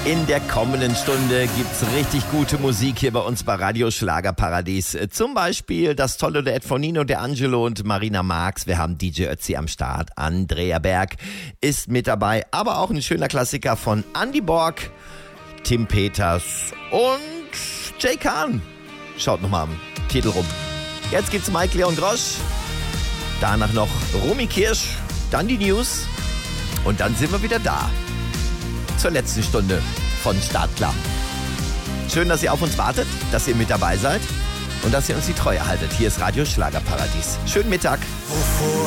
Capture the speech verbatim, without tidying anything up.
In der kommenden Stunde gibt's richtig gute Musik hier bei uns bei Radio Schlagerparadies. Zum Beispiel das tolle Duett von Nino De Angelo und Marina Marx. Wir haben D J Ötzi am Start. Andrea Berg ist mit dabei. Aber auch ein schöner Klassiker von Andy Borg, Tim Peters und Jay Kahn. Schaut nochmal am Titel rum. Jetzt gibt's Mike Leon Grosch. Danach noch Romy Kirsch. Dann die News. Und dann sind wir wieder da. Zur letzten Stunde von Startklar. Schön, dass ihr auf uns wartet, dass ihr mit dabei seid und dass ihr uns die Treue haltet. Hier ist Radio Schlagerparadies. Schönen Mittag. Wovor